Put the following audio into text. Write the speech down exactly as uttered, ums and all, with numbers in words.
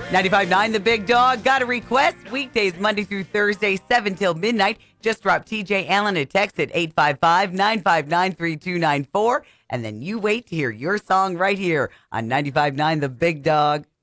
ninety-five point nine The Big Dog. Got a request? Weekdays, Monday through Thursday, seven till midnight. Just drop T J Allen a text at eight five five, nine five nine, three two nine four. And then you wait to hear your song right here on ninety-five point nine The Big Dog.